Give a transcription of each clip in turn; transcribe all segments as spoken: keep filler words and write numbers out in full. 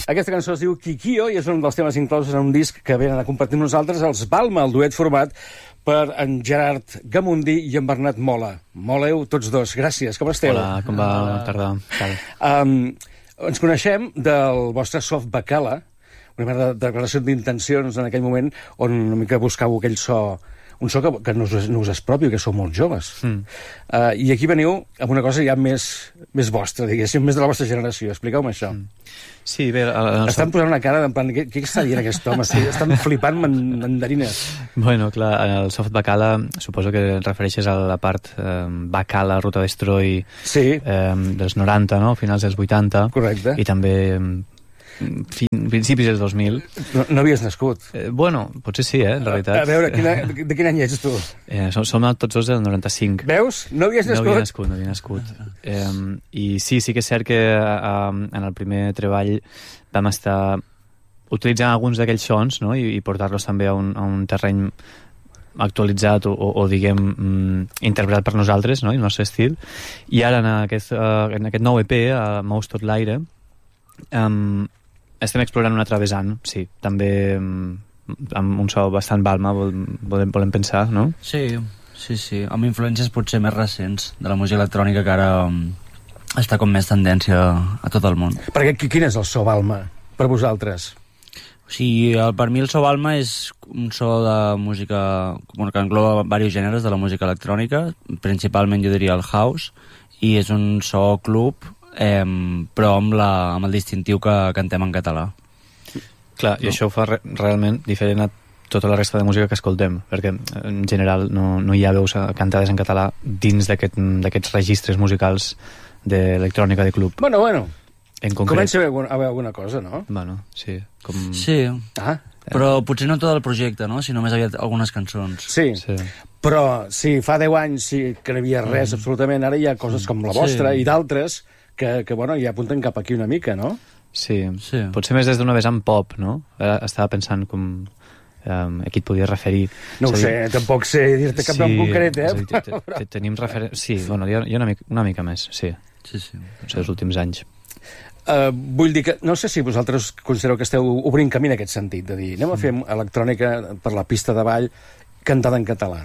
Aquesta cançó es diu Kikio i és un dels temes inclosos en un disc que venen a compartir amb nosaltres els Balma, el duet format per en Gerard Gamundí i en Bernat Mola. Moleu tots dos. Gràcies, com esteu? Hola, com va? Bona tarda. Um, ens coneixem del vostre Soft Bacala, una mena de declaració d'intencions en aquell moment on una mica buscàveu aquell so, un so que, que no, us, no us és propi, que sou molt joves. Mm. Uh, I aquí veniu amb una cosa ja més, més vostra, diguéssim, més de la vostra generació. Expliqueu-me això. Mm. Sí, bé... El, el Estan posant una cara en plan, què, què està dient aquest home? Sí, estan flipant mandarines. Bueno, clar, el Soft Bacala suposo que et refereixes a la part eh, Bacala, Ruta Destroy, sí. eh, dels noranta, no? Finals dels vuitanta. Correcte. I també fin, principis dels dos mil. No, no havies nascut. Eh, bueno, potser sí, eh, en realitat. A veure, quina, de quin any ets tu? Eh, som, som tots dos del noranta-cinc. Veus? No havies nascut? No havia nascut, no havia nascut. Eh, I sí, sí que és cert que eh, en el primer treball vam estar utilitzant alguns d'aquells sons, no? I, i portar-los també a un, a un terreny actualitzat o, o, o diguem, mm, interpretat per nosaltres, no? El nostre estil. I ara en aquest, uh, en aquest nou E P, a Mous tot l'aire, um, estem explorant un altre vessant, sí, també um, amb un so bastant Balma, volem, volem pensar, no? Sí, sí, sí, amb influències potser més recents de la música electrònica que ara um, està com més tendència a tot el món. Perquè quin és el so Balma per vosaltres? O sigui, el, per mi el so Balma és un so de música bueno, que engloba diversos gèneres de la música electrònica, principalment jo diria el house, i és un so club, eh, però amb, la, amb el distintiu que cantem en català. Clar, no? I això ho fa re realment diferent a tota la resta de música que escoltem, perquè en general no, no hi ha veus cantades en català dins d'aquests aquest, registres musicals d'electrònica de club. Bueno, bueno. En concret. Comença a haver alguna, alguna cosa, no? Bueno, sí. Com... Sí, ah. però potser no tot el projecte, no? Sinó més aviat algunes cançons. Sí, sí. Però sí, fa deu anys sí, que no hi havia res, mm. absolutament. Ara hi ha coses com la vostra sí. i d'altres que, que bueno, ja apunten cap aquí una mica, no? Sí, sí. Potser més des d'una vessant pop, no? Ara estava pensant com... Um, a qui et podies referir. No ho sé, dir... tampoc sé dir-te cap sí, nom concret, eh? Sí, tenim refer... Sí, bueno, hi ha, hi ha una, mica, una mica més, sí. Sí, sí. Potser els últims anys. Uh, vull dir que, no sé si vosaltres considereu que esteu obrint camí en aquest sentit, de dir, anem a fer electrònica per la pista de ball cantada en català.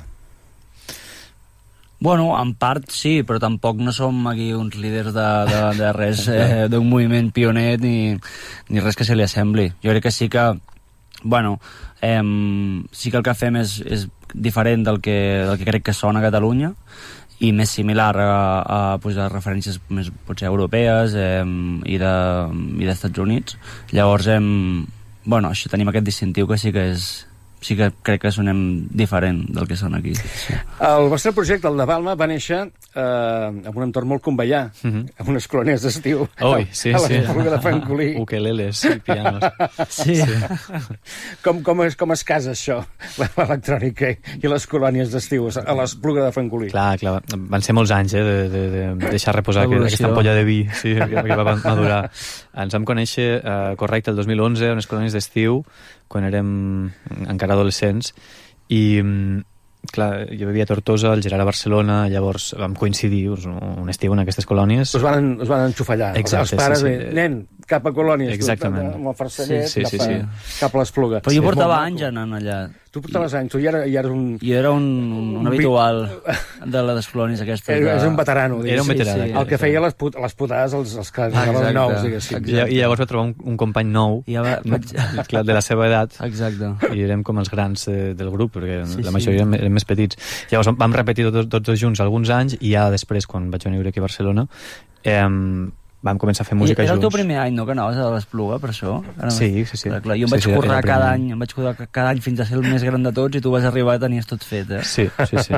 Bueno, en part sí, però tampoc no som aquí uns líders de, de, de res, eh, d'un moviment pioner ni, ni res que se li assembli. Jo crec que sí que, bueno, eh, sí que el que fem és, és diferent del que, del que crec que sona a Catalunya, i més similar a, a, pues, a referències més potser europees eh, i d'Estats de, Units. Llavors, eh, bueno, això, tenim aquest distintiu que sí que és sí que crec que sonem diferent del que són aquí. Sí. El vostre projecte, el de Balma, va néixer eh, en un entorn molt convellà, uh -huh. amb unes colònies d'estiu. Ui, sí, a la sí. de Francolí. Ukeleles i pianos. Sí. sí. Com, com, es, com es casa això, l'electrònica i les colònies d'estiu a l'Espluga de Francolí? Clar, clar, van ser molts anys eh, de, de, de deixar reposar aquesta ampolla de vi sí, que, que va madurar. Ens vam conèixer, eh, correcte, el dos mil onze, a unes colònies d'estiu, quan érem encara adolescents, i clar, jo vivia a Tortosa, el Gerard a Barcelona, llavors vam coincidir un estiu en aquestes colònies. Us van, us van enxufar allà, exacte, els pares sí, sí. de nen, cap a colònies, exactament. Tu, amb el farcellet, sí, sí, cap, a, sí, sí. cap a l'Espluga. Però jo sí, portava anys anant allà. Tu portaves anys, tu ja, era, ja eres un... Jo era un, un, un habitual de les colònies aquestes. De... És un veterano. Era un veterà. Sí, sí. El que feia les, put les putades als, als que anaven nous, diguéssim. I, I llavors va trobar un, un company nou, ja va, vaig... clar, de la seva edat. Exacte. I érem com els grans eh, del grup, perquè sí, la majoria sí. érem, érem més petits. Llavors vam repetir tots, tots dos junts alguns anys, i ja després, quan vaig venir aquí a Barcelona, eh, vam començar a fer música junts. Era el teu junts. primer any, no?, que anaves a l'Espluga, per això? Ara sí, sí, sí. Clar, clar. Jo em vaig sí, sí, currar cada any, em vaig currar cada any fins a ser el més gran de tots, i tu vas arribar i tenies tot fet, eh? Sí, sí, sí.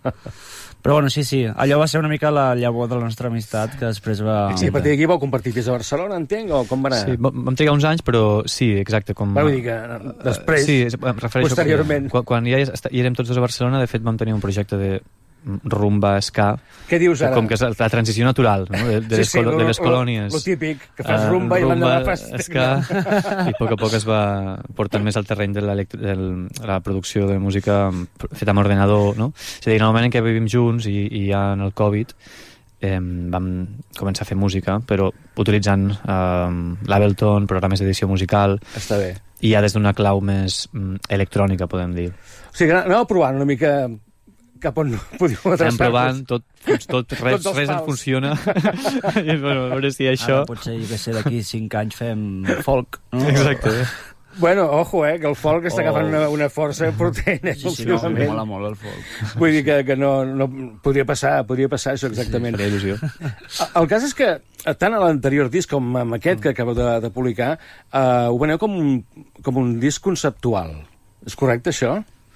Però bueno, sí, sí, allò va ser una mica la llavor de la nostra amistat, que després va... Sí, a partir d'aquí vau compartir pis a Barcelona, entenc, o com va anar? Sí, vam trigar uns anys, però sí, exacte, com... Va, vull dir que després, sí, em refereixo posteriorment... Quan, quan ja hi érem tots dos a Barcelona, de fet vam tenir un projecte de rumba, ska... Què dius ara? Com que és la transició natural, no?, de, de, sí, les, sí, de les colònies. Lo típic, que fas rumba, uh, rumba i l'endemà fas... ska, i a poc a poc es va portar més al terreny de la, de la producció de música feta amb ordenador, no? És a dir, en el moment en què vivim junts i, i ja en el Covid, eh, vam començar a fer música, però utilitzant eh, l'Ableton, programes d'edició musical. Està bé. I ja des d'una clau més mm, electrònica, podem dir. O sigui, anàvem provant una mica cap on podíem adreçar-nos. Estem provant, tot, tot, res, res en funciona. I, bueno, a veure si això... Ara potser, jo què sé, d'aquí cinc anys fem folk, no? Exacte. Bueno, ojo, eh, que el folk està Oh. agafant una, una força potent, eh, Sí, sí, no, últimament. mola molt el folk. Vull dir que, que no, no... Podria passar, podria passar això, exactament. Faria il·lusió. El cas és que, tant a l'anterior disc com amb aquest que acabeu de, de publicar, eh, ho veneu com un, com un disc conceptual. És correcte, això?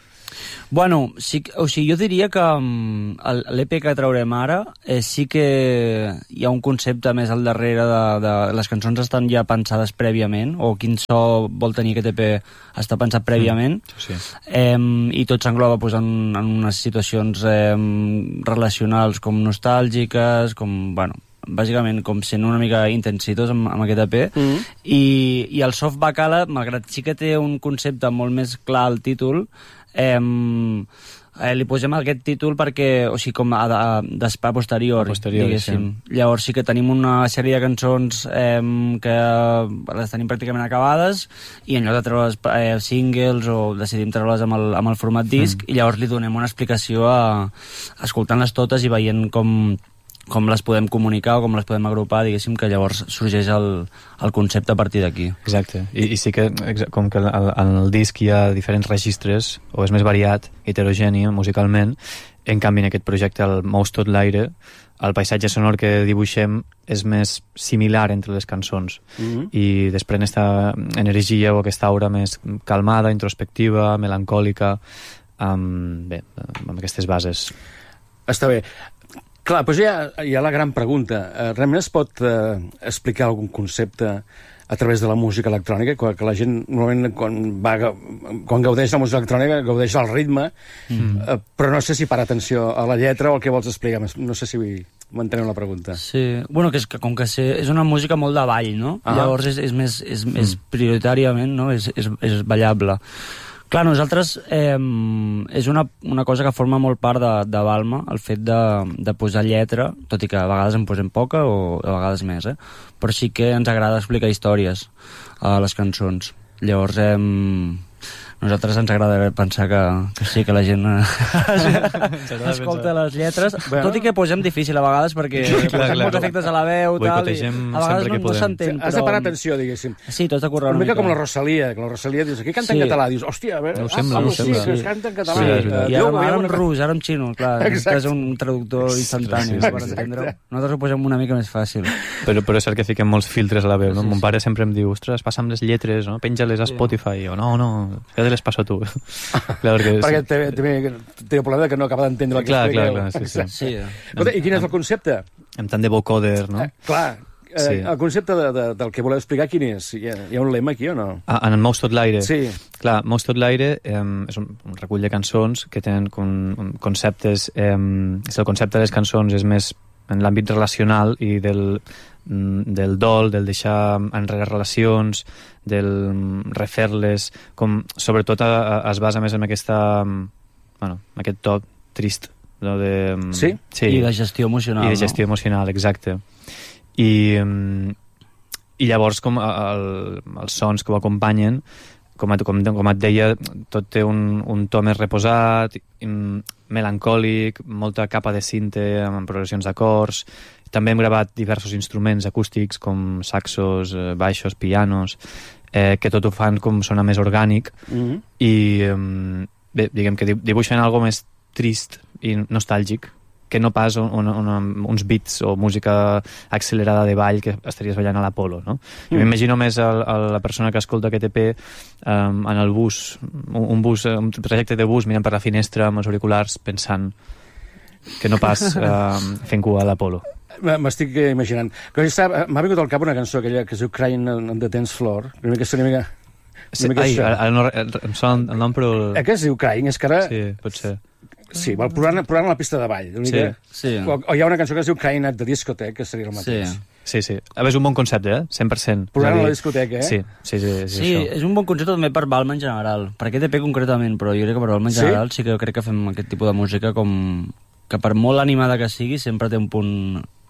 Bueno, sí, que- o sigui, jo diria que um, l'E P que traurem ara eh, sí que hi ha un concepte més al darrere de, de... Les cançons estan ja pensades prèviament, o quin so vol tenir aquest E P està pensat prèviament, Mm, sí. eh, i tot s'engloba pues, en, en unes situacions eh, relacionals com nostàlgiques, com, bueno, bàsicament com sent una mica intensitos amb, amb aquest E P. Mm. I, i el Soft Bacala, malgrat sí que té un concepte molt més clar al títol, eh, eh, li posem aquest títol perquè, o sigui, com a, a, d'espai posterior, A posteriori, diguéssim. Llavors sí que tenim una sèrie de cançons eh, que les tenim pràcticament acabades, i en lloc de treure eh, singles o decidim treure-les amb, el, amb el format disc, mm. i llavors li donem una explicació a, escoltant-les totes i veient com com les podem comunicar o com les podem agrupar, diguéssim, que llavors sorgeix el, el concepte a partir d'aquí. Exacte. I, I sí que, com que en el disc hi ha diferents registres, o és més variat, heterogeni musicalment, en canvi en aquest projecte, el Mous tot l'aire, el paisatge sonor que dibuixem és més similar entre les cançons. Mm-hmm. I desprèn aquesta energia o aquesta aura més calmada, introspectiva, melancòlica, amb, bé, amb aquestes bases. Està bé. Clar, doncs hi ha, hi ha la gran pregunta. Eh, realment es pot eh, explicar algun concepte a través de la música electrònica? Que, que la gent, normalment, quan, va, quan gaudeix de la música electrònica, gaudeix del ritme, mm. eh, però no sé si para atenció a la lletra o el que vols explicar. No sé si m'enteneu la pregunta. Sí, bueno, que és que com que sé, és una música molt de ball, no? Ah. Llavors és, és més, és, mm. és prioritàriament, no? És, és, és ballable. Clar, nosaltres eh, és una, una cosa que forma molt part de, de Balma, el fet de, de posar lletra, tot i que a vegades en posem poca o a vegades més, eh? Però sí que ens agrada explicar històries a les cançons. Llavors, eh, nosaltres ens agrada pensar que, que sí, que la gent escolta les lletres, bueno. tot i que posem difícil a vegades perquè Clar, posem clar. molts efectes a la veu, tal, i Boicotegem a vegades sempre no, que no podem. s'entén. Has de parar atenció, diguéssim. Sí, tot a currar Una una mica mica. com la Rosalia, que la Rosalia dius, aquí canta Sí. en català, dius, hòstia, a veure... No ho sembla, ah, no ho sí, sembla. que Sí. es canta en català. Sí, és Eh, veritat. I ara, jo- ara jo- en rus, ara en xino, clar, Exacte. que és un traductor instantani, Sí, per exacte. entendre-ho. Nosaltres ho posem una mica més fàcil. Però, però és cert que fiquem molts filtres a la veu, no? Sí, Mon sí. pare sempre em diu, ostres, passa'm les lletres, no? Penja-les a Spotify. I jo, no, no, ja te les passo tu. Clar, perquè... Perquè té, té, té el problema que no acaba d'entendre el que Clar, clar, expliqueu. clar, sí, sí. Sí, Escolta, i quin és el concepte? Amb tant de vocoder, no? Eh, clar, eh, Sí. el concepte de, de, del que voleu explicar, quin és? Hi ha, hi ha un lema aquí o no? Ah, en el Mous tot l'aire. Sí. Clar, Mous tot l'aire eh, és un, un recull de cançons que tenen con, conceptes... Eh, si el concepte de les cançons és més en l'àmbit relacional i del, mm, del dol, del deixar enrere relacions, del mm, refer-les, com sobretot a, a, es basa més en aquesta, mm, bueno, en aquest to trist. No, de, mm, Sí? sí? I de gestió emocional, I de gestió no? emocional, exacte. I, mm, i llavors com el, els sons que ho acompanyen, com, et- com, com et deia, tot té un, un to més reposat, mm, melancòlic, molta capa de cinte amb progressions d'acords. També hem gravat diversos instruments acústics com saxos, eh, baixos, pianos, eh, que tot ho fan com sona més orgànic Mm-hmm. i eh, bé, diguem que di- dibuixen algo més trist i nostàlgic que no pas un, un, un, uns beats o música accelerada de ball que estaries ballant a l'Apolo, no? Mm. M'imagino més el, el, la persona que escolta aquest E P um, en el bus, un, un bus, un trajecte de bus mirant per la finestra amb els auriculars pensant que no pas um, fent cua a l'Apolo. M- M'estic imaginant. Que està- M'ha vingut al cap una cançó aquella que es diu Crying on on the Dance Floor. Una mica, una mica, Sí, una mica ai, això. ara no, em sona el nom, però... Eh, que es diu Crying? És que ara... Sí, pot ser. Sí, vol posar posar la pista de ball. Una Sí, mica... sí. O, o hi ha una cançó que es diu Crying at the Discotheque, que seria el mateix. Sí. Sí, sí. A veure, és un bon concepte, eh? cent per cent. Posar És a a la dir, discoteca, eh? Sí, sí, sí, sí, Sí, això. és un bon concepte també per Balma en general. Per aquest E P concretament, però jo crec que per Balma en Sí? general sí que crec que fem aquest tipus de música com... que per molt animada que sigui sempre té un punt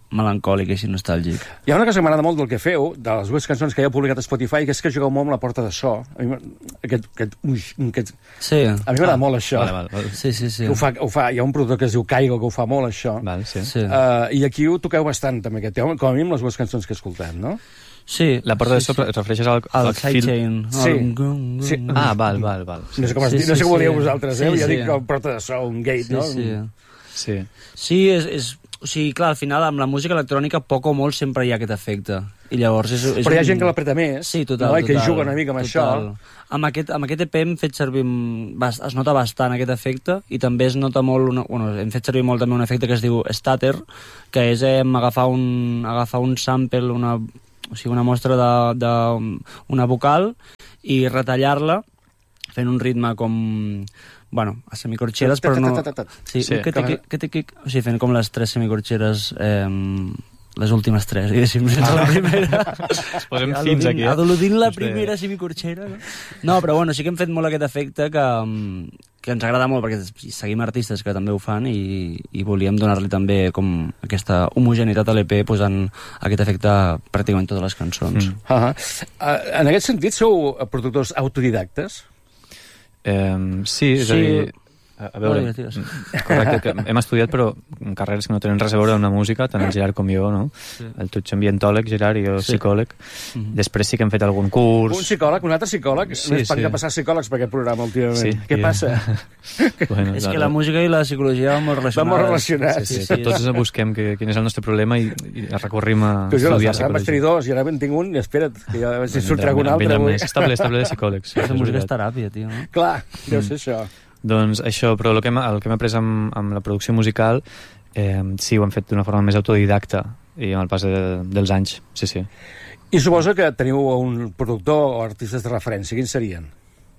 melancòlic i així nostàlgic. Hi ha una cosa que m'agrada molt del que feu, de les dues cançons que hi ha publicat a Spotify, que és que jugueu molt amb la porta de so. A mi, aquest, aquest, uix, aquest... Sí. A mi m'agrada ah. molt això. Vale, vale, vale. Sí, sí, sí. Ho fa, ho fa, hi ha un productor que es diu Caigo que ho fa molt, això. Vale, sí. sí. Uh, I aquí ho toqueu bastant, també, aquest tema, com a mínim les dues cançons que he escoltat, no? Sí. La porta sí, de so sí. et refereixes al, al, al sidechain. Sí. sí. Ah, val, val, val. No sé com, sí, sí, no sé com ho sí. dieu vosaltres, eh? Sí, Jo sí. dic com porta de so, un gate, sí, no? Sí, sí. Sí, és, és... O sigui, clar, al final, amb la música electrònica, poc o molt sempre hi ha aquest efecte. I llavors és, és Però hi ha un... gent que l'apreta més, sí, total, no? I total, que juga una mica amb total. això. Amb aquest, amb aquest E P hem fet servir... Es nota bastant aquest efecte i també es nota molt... Una, bueno, hem fet servir molt també un efecte que es diu stutter, que és eh, agafar, un, agafar un sample, una, o sigui, una mostra de, de una vocal i retallar-la fent un ritme com... Bueno, a semicorxeres, però no... Sí, sí. Que te, que te, que... O sigui, fent com les tres semicorxeres... Eh, les últimes tres, diguéssim, sense la primera. Es posem fins aquí, eh? Adoludint la primera semicorxera, no? No, però bueno, sí que hem fet molt aquest efecte que, que ens agrada molt, perquè seguim artistes que també ho fan i, i volíem donar-li també com aquesta homogeneïtat a l'E P posant aquest efecte a pràcticament totes les cançons. Mm. Uh -huh. En aquest sentit, sou productors autodidactes? Eh, sí, és sí. a dir... A, a veure, correcte, que hem estudiat però en carreres que no tenen res a veure amb la música, tant el Gerard com jo, no? Sí. El tu ets ambientòleg, Gerard, i jo sí. psicòleg. Mm-hmm. Després sí que hem fet algun curs... Un psicòleg, un altre psicòleg? Sí, no és sí. que passar psicòlegs per aquest programa últimament. Sí, Què ja. passa? Bueno, és que la música i la psicologia van molt relacionades. Van molt relacionats. Sí, sí, sí, sí, tots busquem que, quin és el nostre problema i, i recorrim a tu, jo, estudiar psicologia. Vaig tenir dos i ara en tinc un i espera't, que ja si surt algun altre avui. Està ple, està ple de psicòlegs. La música és teràpia, tio. No? Clar, deu ser això. Doncs això, però el que hem, el que hem après amb, amb la producció musical eh, sí, ho hem fet d'una forma més autodidacta i amb el pas de, dels anys, sí, sí. I suposo que teniu un productor o artistes de referència, quins serien?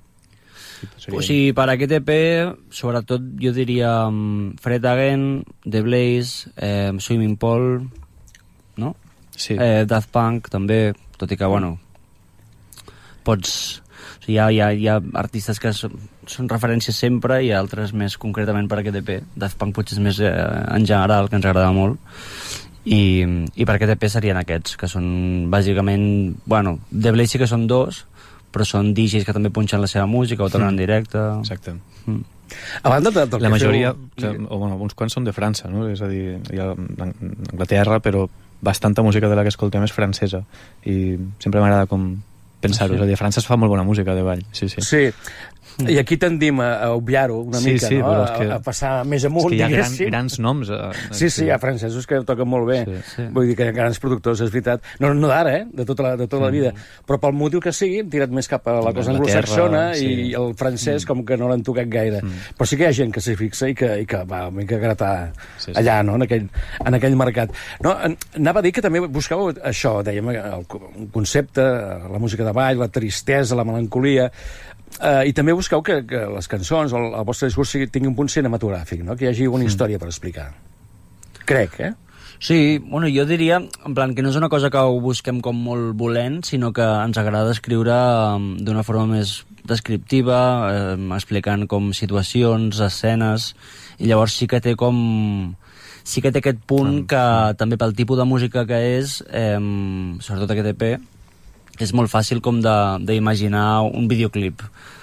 O sigui, per aquest E P, sobretot jo diria um, Fred Again, The Blaze, eh, Swimming Pool, no? Sí. Eh, Daft Punk, també, tot i que, bueno, pots... O sigui, hi ha, hi ha, hi ha artistes que són, són referències sempre i altres més concretament per aquest E P. Daft Punk potser és més eh, en general, que ens agrada molt. I, i per aquest E P serien aquests, que són bàsicament... Bueno, The Blaze sí que són dos, però són D Js que també punxen la seva música o toquen mm. en directe. Exacte. Mm. A banda de, del la majoria, feu... o, bueno, uns quants són de França, no? És a dir, hi ha Anglaterra, però bastanta música de la que escoltem és francesa. I sempre m'agrada com pensar-ho. Sí. És a dir, a França es fa molt bona música de ball. Sí, sí. Sí. I aquí tendim a, a obviar-ho una sí, mica, sí, no? Que, a, a passar més amunt, és que hi ha gran, diguéssim. grans noms. Eh, sí, sí, hi ha francesos que toquen molt bé. Sí, sí. Vull dir que hi ha grans productors, és veritat. No, no d'ara, eh? De tota la, de tota la vida. Mm. Però pel motiu que sigui, hem tirat més cap a la cosa anglosaxona sí. i el francès mm. com que no l'han tocat gaire. Mm. Però sí que hi ha gent que s'hi fixa i que, i que va una mica gratar sí, sí. allà, no? En aquell, en aquell mercat. No, anava a dir que també buscàveu això, dèiem, el, un concepte, la música de ball, la tristesa, la melancolia... Uh, i també busqueu que, que les cançons o el, el vostre discurs tingui un punt cinematogràfic, no? Que hi hagi una història per explicar. Crec, eh? Sí, bueno, jo diria, en plan, que no és una cosa que ho busquem com molt volent, sinó que ens agrada escriure um, d'una forma més descriptiva, eh, explicant com situacions, escenes, i llavors sí que té com... sí que té aquest punt que també pel tipus de música que és, eh, sobretot aquest E P, és molt fàcil com d'imaginar un videoclip,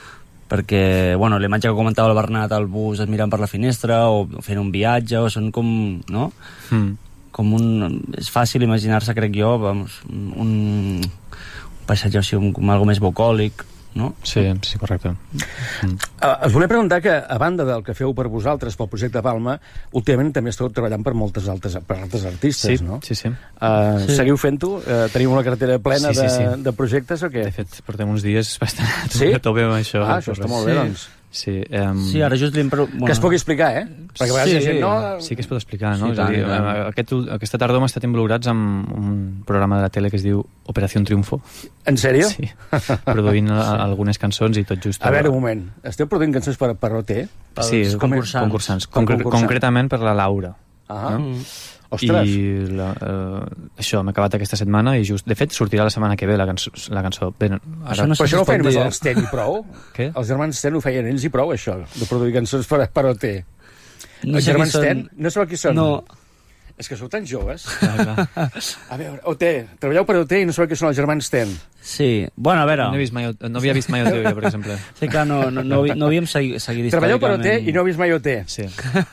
perquè, bueno, la imatge que comentava el Bernat al bus mirant per la finestra o fent un viatge, o són com, no? Mm. Com un... És fàcil imaginar-se, crec jo, vamos, un, un paisatge així, un, com algo més bucòlic, no? Sí, sí, correcte. Mm. Uh, us volia preguntar que, a banda del que feu per vosaltres, pel projecte Palma, últimament també esteu treballant per moltes altres, per altres artistes, sí, no? Sí, sí. Uh, sí. Seguiu fent-ho? Uh, teniu una cartera plena sí, sí, sí. De, de projectes o què? De fet, portem uns dies bastant sí? a tope amb això. Ah, això està molt bé, sí. doncs. Sí, um... sí, ara just l'imprò... Bueno. Que es pugui explicar, eh? Perquè a vegades sí, hi ha gent, no... Sí que es pot explicar, no? Sí, és a dir, tant, aquest, aquesta tardor hem estat involucrats amb un programa de la tele que es diu Operació Triunfo. En sèrio? Sí, produint sí. algunes cançons i tot just... A veure, un moment. Esteu produint cançons per, per O T? Sí, concursants. concursants. Concre concursants. Concretament per la Laura. Ah, no? mm. Ostres! I la, uh, això m'ha acabat aquesta setmana i just... De fet, sortirà la setmana que ve la cançó. La cançó. Bé, ara... Això no Però això no ho feien dir, els Ten i prou? Què? Els germans Ten ho feien ells i prou, això, de produir cançons per, per O T. No els sé germans són... Ten? No sabeu qui són? No. És que sou tan joves. Clar, clar. A veure, O T, treballeu per O T i no sabeu què són els germans Ten. Sí, bueno, a veure... No, he vist mai, no havia vist mai el teu, jo, per exemple. Sí, clar, no, no, no, no havíem seguit, seguit Treballeu per O T històricament. i no heu vist mai O T. Sí.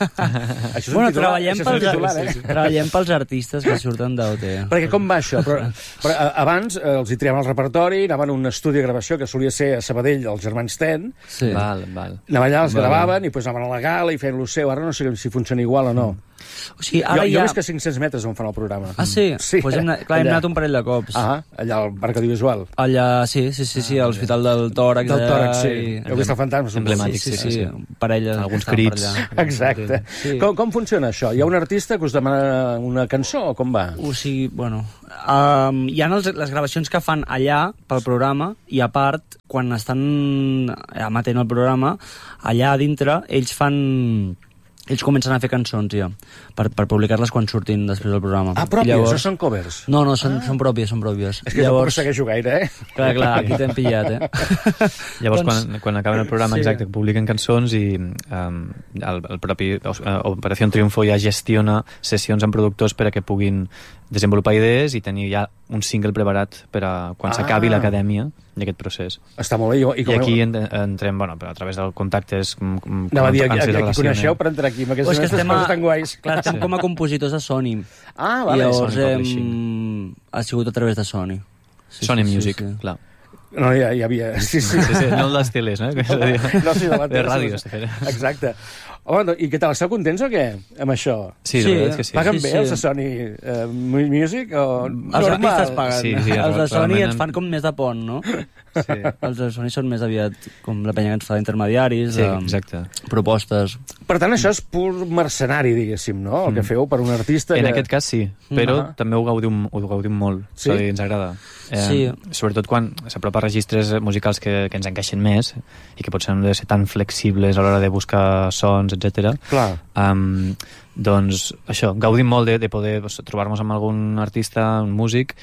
Això és Bueno, un titular, treballem això és un pels, titular, eh? treballem pels artistes que surten d'O T. Perquè com va això? Però, però a- abans eh, els hi triaven el repertori, anaven a un estudi de gravació que solia ser a Sabadell, els germans Ten, Sí. Val, val. anaven allà, els Vale. gravaven i després anaven a la gala i feien lo seu. Ara no sé si funciona igual o no. O sigui, Jo, ara jo ja... he vist que a cinc-cents metres on fan el programa. Ah, sí? Sí, pues hem, anat- clar, hem allà. anat un parell de cops. Ah, allà al Parc Audiovisual. Allà, sí, sí, sí, sí, a l'Hospital del Tòrax. Del allà, tòrax, sí. i- Heu vist el fantasma? Emblemàtic. Sí, sí, sí, sí, sí. parella. Alguns estaven per crits. allà. Exacte. Sí. Com, com funciona això? Hi ha un artista que us demana una cançó o com va? O sigui, bueno... Um, hi ha els, les gravacions que fan allà pel programa i a part, quan estan emetent el programa, allà a dintre ells fan... Ells comencen a fer cançons ja, per, per publicar-les quan surtin després del programa. Ah, pròpies, I llavors... no són covers? No, no, són, ah. són pròpies, són pròpies. És que llavors... tampoc segueixo gaire, eh? Clar, clar, aquí t'hem pillat, eh? Llavors, Doncs- quan, quan acaben el programa, sí. exacte, publiquen cançons i um, el, el propi uh, Operació Triunfo ja gestiona sessions amb productors per a que puguin desenvolupar idees i tenir ja un single preparat per a quan Ah. s'acabi l'acadèmia i aquest procés. Està molt bé. I, i, I com aquí en, entrem, bueno, a través dels contactes... Com, com, Anava a dir, ens aquí, aquí relacionem. coneixeu per entrar aquí, amb O aquestes, és que aquestes estem, coses a, tan guais. clar, estem com a compositors de Sony. Ah, I vale. llavors Sony hem, Publishing. ha sigut a través de Sony. Sí, Sony sí, Music, sí, sí. clar. No, ja, ja havia... Sí, sí. Sí, sí, no el de les teles, no? Que és a dir, No, sí, de la de tele, ràdio. sí, sí. Exacte. Home, i què tal? Esteu contents o què, amb això? Sí, la Sí, veritat és que sí. Paguen Sí, bé sí. els de Sony uh, Music o Els artistes paguen. Sí, sí, els de Sony realment- ens fan com més de pont, no? Sí, Els de Sony són més aviat com la penya que ens fa d'intermediaris, sí de exacte. propostes. Per tant, això és pur mercenari, diguéssim, no? El que feu per un artista... En que... aquest cas sí, però Ah. també ho gaudim, ho gaudim molt, Sí? és a dir, ens agrada. Eh, Sí. Sobretot quan s'apropa a registres musicals que, que ens encaixen més i que potser no han de ser tan flexibles a l'hora de buscar sons, etcètera. Clar. Um, doncs això, gaudim molt de, de poder doncs, trobar-nos amb algun artista, un músic,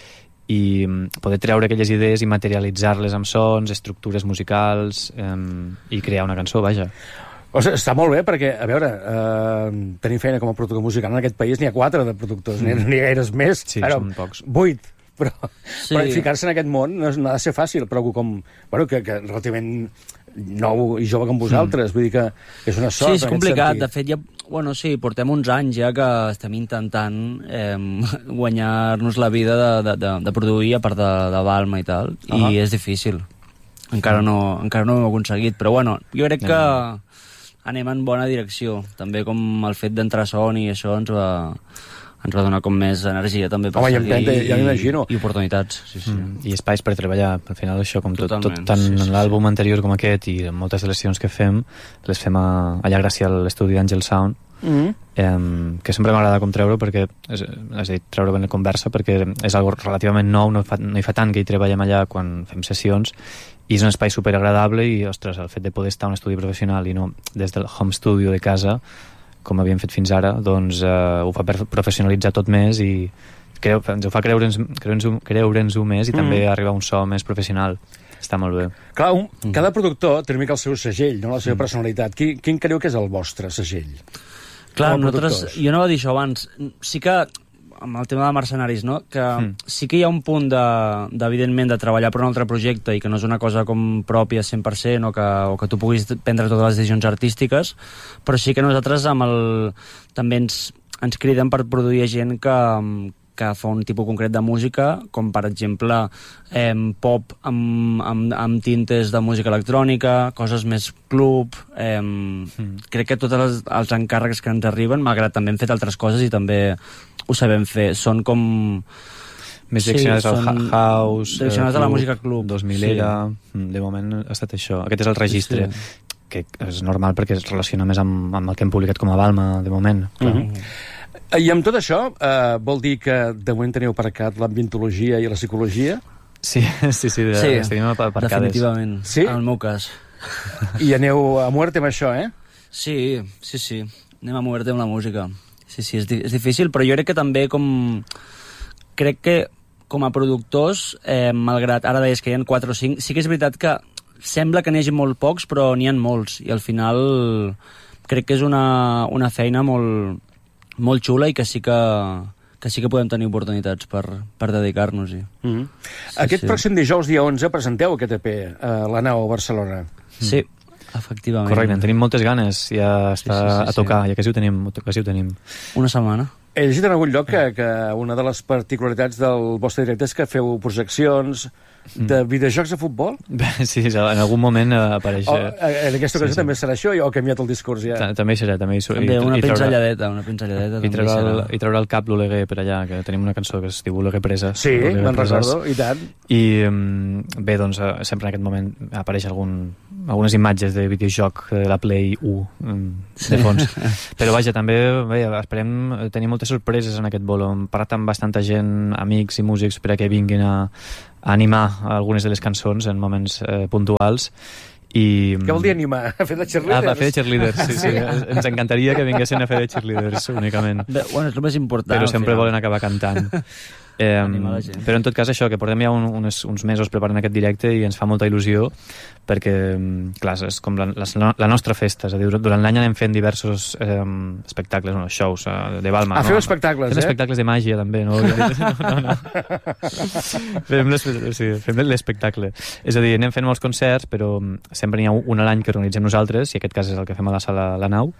i mm, poder treure aquelles idees i materialitzar-les amb sons, estructures musicals, um, i crear una cançó, vaja. O sigui, està molt bé perquè, a veure, eh, tenim feina com a productor musical en aquest país, n'hi ha quatre de productors, mm. n'hi ha gaires més, Sí, ara, són pocs. vuit, però, Sí. però ficar-se en aquest món no, és- no ha de ser fàcil, però algú com, bueno, que, que relativament nou i jove com vosaltres, mm. vull dir que és una sort. Sí, és en aquest complicat. sentit. De fet, ja, bueno, sí, portem uns anys ja que estem intentant eh, guanyar-nos la vida de, de, de, de produir a part de, de Balma i tal, uh -huh. i és difícil. Encara no, encara no ho hem aconseguit, però bueno, jo crec que anem en bona direcció. També com el fet d'entrar a Sony i això ens va, ens va donar com més energia també per Home, i seguir empenta, ja m'imagino. i oportunitats. Sí, sí. Mm, i espais per treballar. Al final això, com tot, tot Totalment, tant sí, sí, en l'àlbum anterior com aquest i en moltes de les sessions que fem, les fem a, allà gràcies a l'estudi Angel Sound, Mm. eh, que sempre m'agrada com treure perquè és, és a dir, treure ben la conversa perquè és algo relativament nou, no, fa, no hi fa tant que hi treballem allà quan fem sessions i és un espai superagradable i, ostres, el fet de poder estar a un estudi professional i no des del home studio de casa com havíem fet fins ara, doncs eh, ho fa per professionalitzar tot més i creu, ens ho fa creure'ns creure'ns-ho creure'ns més i Mm. també arribar a un so més professional. Està molt bé. Clar, un, cada productor té una mica el seu segell, no? La seva personalitat. Quin, quin creu que és el vostre segell? Clar, Com a nosaltres, productors. jo no ho dir això abans, sí que amb el tema de mercenaris, no? Que Mm. sí que hi ha un punt de, de, evidentment, de treballar per un altre projecte i que no és una cosa com pròpia cent per cent o que, o que tu puguis prendre totes les decisions artístiques, però sí que nosaltres amb el, també ens, ens criden per produir gent que, que fa un tipus concret de música, com per exemple eh, pop amb, amb, amb tintes de música electrònica, coses més club... Eh, mm. Crec que tots els, els encàrrecs que ens arriben, malgrat també hem fet altres coses i també ho sabem fer, són com... Més Sí, direccionats al són ha- house, direccionats eh, a la música club. dos milera, sí. De moment ha estat això. Aquest és el registre, Sí. que és normal perquè es relaciona més amb, amb el que hem publicat com a Balma, de moment. Clar. Mm -hmm. I amb tot això, eh, vol dir que de moment teniu aparcat l'ambientologia i la psicologia? Sí, sí, sí, de, Sí, les tenim aparcades. definitivament, Sí? en el meu cas. I aneu a muerte amb això, eh? Sí, sí, sí. Anem a moure-te amb la música. Sí, sí, és, di és difícil, però jo crec que també com... Crec que com a productors, eh, malgrat ara deies que hi ha quatre o cinc, sí que és veritat que sembla que n'hi hagi molt pocs, però n'hi ha molts. I al final crec que és una, una feina molt, molt xula i que sí que, que sí que podem tenir oportunitats per, per dedicar-nos-hi. Mm-hmm. Sí, Aquest sí. pròxim dijous, dia onze, presenteu aquest E P a la nau a Barcelona. Sí, efectivament. Correcte, en tenim moltes ganes, ja està sí, sí, a tocar, sí. ja quasi ho tenim. Quasi ho tenim. Una setmana. He llegit en algun lloc que, que una de les particularitats del vostre directe és que feu projeccions de videojocs de futbol? Sí, en algun moment apareix... O, en aquesta ocasió sí, sí. també serà això o ha canviat el discurs ja? Ta- També hi serà, també hi serà. També una I traurà- pinzelladeta, una pinzelladeta I també traurà, el, serà. I traurà el cap l'Oleguer per allà, que tenim una cançó que es diu Oleguer Preses. Sí, Oleguer me'n Preses. recordo, i tant. I mm, bé, doncs eh, sempre en aquest moment apareix algun, algunes imatges de videojoc de la Play u mm, de fons. Però vaja, també bé, esperem tenir moltes sorpreses en aquest bolo. Hem parlat amb bastanta gent, amics i músics, per a que vinguin a, a animar algunes de les cançons en moments eh, puntuals. I, Què vol dir animar? A fer de cheerleaders? Ah, a fer de cheerleaders, sí, sí. Ens encantaria que vinguessin a fer de cheerleaders únicament. Bé, bueno, és el més important. Però sempre al final. volen acabar cantant. Eh, Animar la gent. però en tot cas això, que portem ja un, unes, uns mesos preparant aquest directe i ens fa molta il·lusió perquè, clar, és com la, la, la nostra festa, és a dir, durant l'any anem fent diversos eh, espectacles, no, shows eh, de Balma. Ah, no? feu espectacles, fem eh? espectacles de màgia també, no? no, no, no. fem, sí, fem l'espectacle. És a dir, anem fent molts concerts, però sempre n'hi ha un a l'any que organitzem nosaltres, i aquest cas és el que fem a la sala La Nau,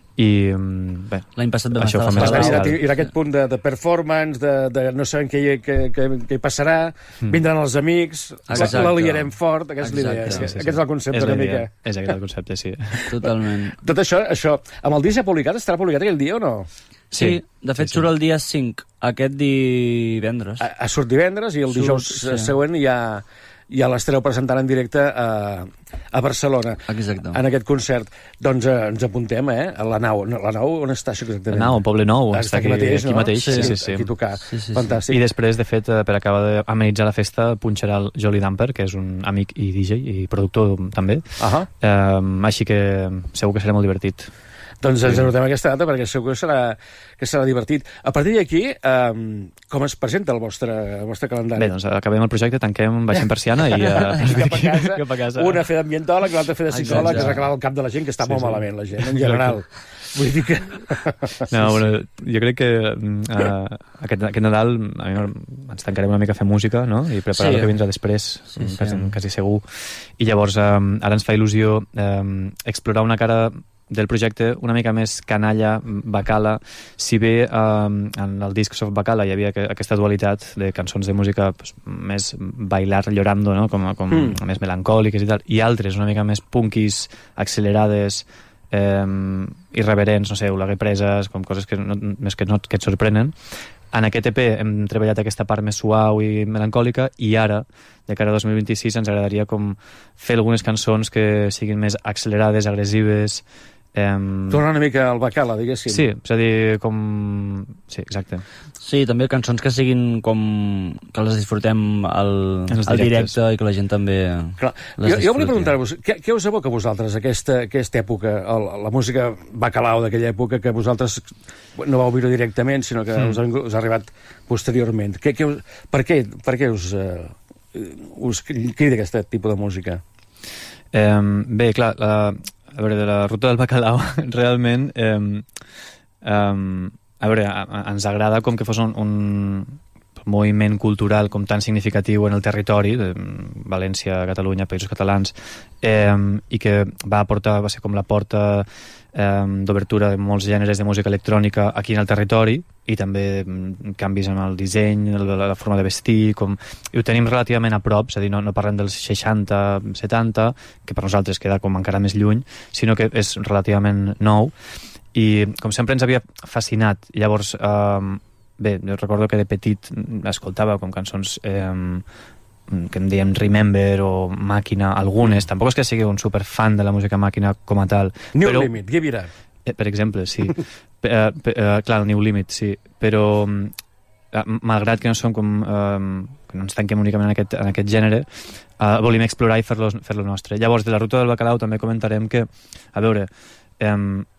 i bé, L'any passat vam això estar fa a més la sala. Hi especial. haurà, hi haurà aquest punt de, de performance, de, de no sabem què hi, què, què, què hi passarà, mm. vindran els amics, Exacte. la liarem fort, aquesta és l'idea. Exacte. Sí, Sí, sí, aquest és el concepte és la una idea. mica. És aquest el concepte, sí. Totalment. Tot això, això, amb el disc ja publicat, estarà publicat aquell dia o no? Sí, Sí, de fet sí, sí. surt el dia cinc, aquest divendres. A, a surt divendres i el Surt, dijous sí. següent ja, ja l'estareu presentant en directe a, a Barcelona, Exacte. en aquest concert. Doncs eh, ens apuntem, eh? A la nau. La nau on està això exactament? La Nau, Poble Nou, Ah, està aquí, mateix, aquí no? mateix, sí, sí, sí. Aquí tocar. Sí, sí, sí. Fantàstic. I després, de fet, eh, per acabar d'amenitzar la festa, punxarà el Jolly Damper, que és un amic i D J i productor també. Ahà. Um, així que segur que serà molt divertit. Doncs ens anotem aquesta data perquè segur que serà, que serà divertit. A partir d'aquí, um, com es presenta el vostre, el vostre calendari? Bé, doncs acabem el projecte, tanquem, baixem persiana i uh, cap a casa, cap a casa. un a fer d'ambientòleg, l'altre a fer de psicòleg, Exacte. que arreglar el cap de la gent, que està Sí, molt sí. malament, la gent, en general. Vull dir que... No, bueno, jo crec que uh, aquest, aquest Nadal a mi ens tancarem una mica a fer música, no? I preparar Sí. el que vindrà després, Sí, sí. quasi, quasi segur. I llavors um, ara ens fa il·lusió um, explorar una cara del projecte una mica més canalla, bacala. Si bé um, en el disc Soft Bacala hi havia que, aquesta dualitat de cançons de música pues, més bailar llorando, no? com, com mm. més melancòliques i tal, i altres una mica més punkis, accelerades, eh, irreverents, no sé, Oleguer Preses, com coses que, no, més que, no, que et sorprenen. En aquest E P hem treballat aquesta part més suau i melancòlica, i ara, de cara a dos mil vint-i-sis, ens agradaria com fer algunes cançons que siguin més accelerades, agressives. Um... Torna una mica al bacala, diguéssim. Sí, és a dir, com... Sí, exacte. Sí, també cançons que siguin com... que les disfrutem al, En els al directes. directe i que la gent també Clar. les Jo, jo volia disfruti. preguntar-vos, què, què us evoca a vosaltres aquesta, aquesta època, el, la música bacalao d'aquella època, que vosaltres no vau viure directament, sinó que mm. us, ha, vingut- us ha arribat posteriorment? Què, què us, per què, per què us, eh, us crida aquest tipus de música? Um, bé, clar, la, a veure, de la ruta del bacalao, realment, um, um, a veure, a, a, ens agrada com que fos un, un moviment cultural com tan significatiu en el territori, de València, Catalunya, Països Catalans, eh, i que va aportar, va ser com la porta eh, d'obertura de molts gèneres de música electrònica aquí en el territori, i també mm, canvis en el disseny, la, la forma de vestir, com... i ho tenim relativament a prop, és a dir, no, no parlem dels seixanta, setanta, que per nosaltres queda com encara més lluny, sinó que és relativament nou, i com sempre ens havia fascinat. Llavors, eh, bé, jo recordo que de petit escoltava com cançons eh, que em dèiem Remember o Màquina, algunes, tampoc és que sigui un superfan de la música Màquina com a tal. New però, Limit, Give It Up. eh, per exemple, sí. P eh, p eh, clar, el New Limit, sí. Però eh, malgrat que no som com... Eh, que no ens tanquem únicament en aquest, en aquest gènere, eh, volim explorar i fer-lo fer-lo nostre. Llavors, de la ruta del bacalao també comentarem que, a veure, eh,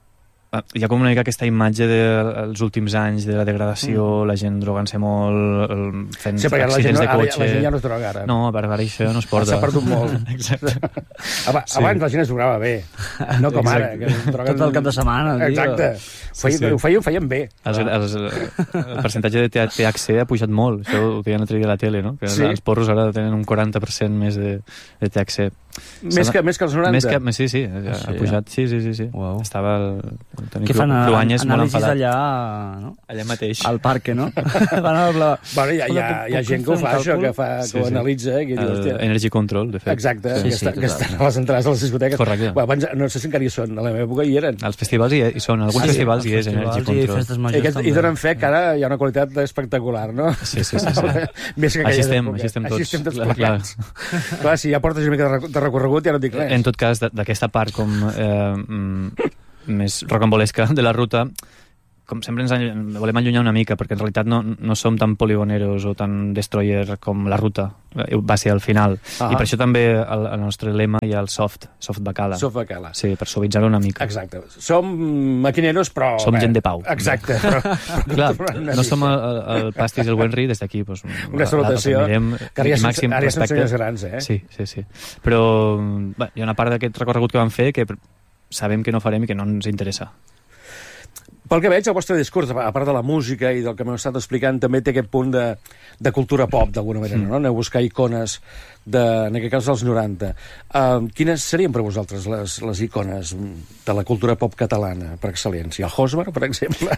hi ha com una mica aquesta imatge dels últims anys de la degradació, mm. la gent drogant-se molt, fent sí, accidents no, de cotxe... La gent ja no es droga, ara. No, per ara això no es porta. S'ha perdut molt. Exacte. Abans, sí. abans la gent es drogava bé, no com ara. Que droguen... Tot el cap de setmana, tio. Exacte. Sí, Feia, sí. Ho feien, ho feien bé. Els, els, el percentatge de T H C ha pujat molt, això ho deien l'altre dia a la tele, no? Que sí. els porros ara tenen un quaranta per cent més de, de T H C. Més que, més que els noranta? Més que, sí, sí, ha sí, pujat, sí, sí, sí. sí. Wow. Estava el, el Què fan, Cruanyes molt enfadat. allà, no? Allà mateix. Al parque, no? Van a la... Bueno, hi ha, hi ha, hi ha gent que ho fa, això, que, fa, que sí, ho sí. analitza. Que diu, hòstia... Energy Control, de fet. Exacte, sí, que, sí, està, que estan a les entrades a les discoteques. Correcte. Bueno, abans, no sé si encara hi són, a la meva època hi eren. Els festivals hi, hi són, alguns sí, festivals hi és Energy Control. I, aquest, I donen fe que ara hi ha una qualitat espectacular, no? Sí, sí, sí. sí. Més que així estem, així estem tots. Així estem tots plegats. Clar, si ja portes una mica de recorregut ja no et dic res. En tot cas, d'aquesta part com eh, més rocambolesca de la ruta, com sempre ens volem allunyar una mica, perquè en realitat no, no som tan poligoneros o tan destroyer com la ruta va ser al final. Ah. I per això també el, el nostre lema hi ha el soft, soft bacala. Soft bacala. Sí, per suavitzar-ho una mica. Exacte. Som maquineros, però... Som bé, gent de pau. Exacte. Però, clar, no som el, el pastís i el Wenry des d'aquí. Doncs, una salutació, mirem, que ara ja són, ara ja són senyors grans, eh? Sí, sí, sí. Però bé, hi ha una part d'aquest recorregut que vam fer que sabem que no farem i que no ens interessa. Pel que veig, el vostre discurs, a part de la música i del que m'heu estat explicant, també té aquest punt de, de cultura pop, d'alguna manera, no? Aneu a buscar icones, de, en aquest cas, dels noranta. Uh, quines serien per vosaltres les, les icones de la cultura pop catalana, per excel·lència? El Hosmer, per exemple?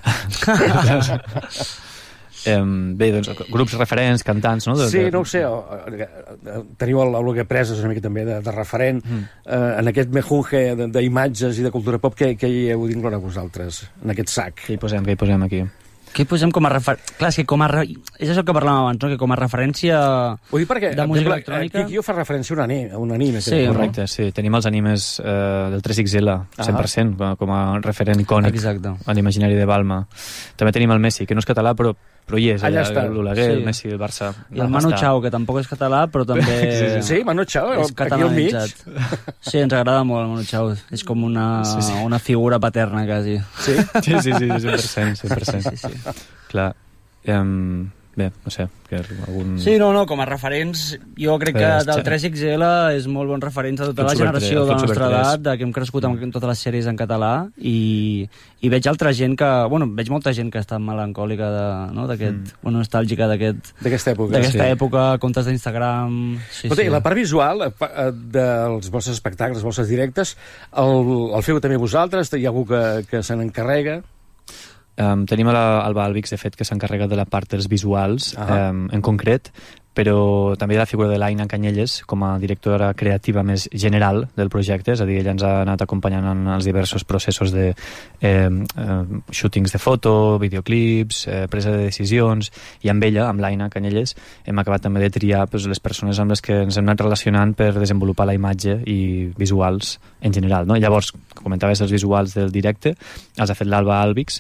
Eh, bé, doncs, grups referents, cantants, no? De, sí, de... no ho sé, o, teniu el, el que preses una mica també de, de referent mm. eh, en aquest mejunge d'imatges i de cultura pop, què, què hi heu d'incloure vosaltres en aquest sac? Què hi posem, què hi posem aquí? Què hi posem com a referència? Clar, és que com a... Re... És això que parlàvem abans, no? Que com a referència Vull dir, perquè, de música exemple, electrònica... Aquí jo fa referència a un anime. Un anime sí, correcte, no? Sí. Tenim els animes eh, del tres X L, cent per cent, ah. com a referent icònic a l'imaginari de Balma. També tenim el Messi, que no és català, però però hi és, allà, allà l'Oleguer, sí. el Messi, el Barça... I el Manu Chao, que tampoc és català, però també... sí, sí, sí, Manu Chao, és aquí al mig. Sí, ens agrada molt el Manu Chao. És com una, sí, sí. una figura paterna, quasi. Sí? Sí, sí, sí, cent per cent, cent per cent. Sí, sí. Clar. Um, bé, no sé, que algun... Sí, no, no, com a referents, jo crec que del tres X L és molt bon referent a tota la generació de la nostra edat, de que hem crescut amb totes les sèries en català, i, i veig altra gent que... Bueno, veig molta gent que està melancòlica, de, no, d'aquest... Mm. Bueno, nostàlgica d'aquest... D'aquesta època. D'aquesta sí. època, comptes d'Instagram... Sí, Escolta, sí. I la part visual dels vostres espectacles, dels vostres directes, el, el feu també vosaltres? Hi ha algú que, que se n'encarrega? Um, tenim l'Alba Albix, de fet, que s'encarrega de la part dels visuals, ah. um, en concret, però també la figura de l'Aina Canyelles com a directora creativa més general del projecte, és a dir, ella ens ha anat acompanyant en els diversos processos de eh, eh, shootings de foto, videoclips, eh, presa de decisions, i amb ella, amb l'Aina Canyelles, hem acabat també de triar pues, les persones amb les que ens hem anat relacionant per desenvolupar la imatge i visuals en general, no? Llavors, comentaves els visuals del directe, els ha fet l'Alba Albix,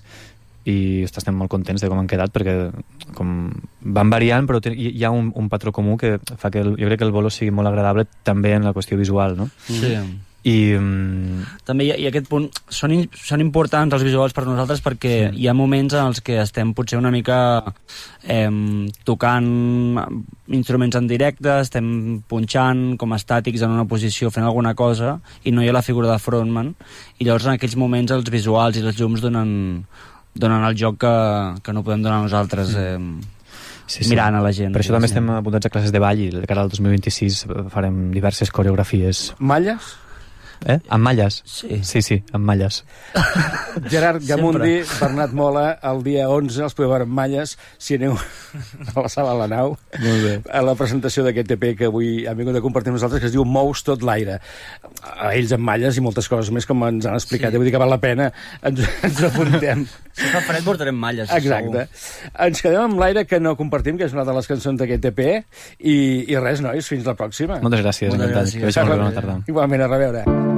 i ostres, estem molt contents de com han quedat, perquè com van variant, però hi ha un, un patró comú que fa que el, jo crec que el bolo sigui molt agradable també en la qüestió visual, no? Sí. I um... també hi ha, i aquest punt són, in, són importants els visuals per nosaltres, perquè sí. hi ha moments en els que estem potser una mica eh, tocant instruments en directe, estem punxant com estàtics en una posició fent alguna cosa i no hi ha la figura de frontman, i llavors en aquells moments els visuals i els llums donen donen el joc que, que no podem donar nosaltres eh, sí, sí. mirant a la gent. Per això també estem apuntats a classes de ball i de cara al dos mil vint-i-sis farem diverses coreografies. Malles? Eh? Amb malles? Sí. Sí, sí, amb malles. Gerard Gamundi, Bernat Mola, el dia onze els podeu veure amb malles, si aneu a la sala de la nau, molt bé. A la presentació d'aquest E P que avui hem vingut a compartir amb nosaltres, que es diu Mous tot l'aire. A ells amb malles i moltes coses més, com ens han explicat. Sí. Vull dir que val la pena, ens, ens apuntem. Si fa fred portarem malles. Exacte. Segur. Ens quedem amb l'aire que no compartim, que és una de les cançons d'aquest E P, i, i res, nois, fins la pròxima. Moltes gràcies. Moltes gràcies. Que vagi molt bé, bona tarda. Igualment, a reveure.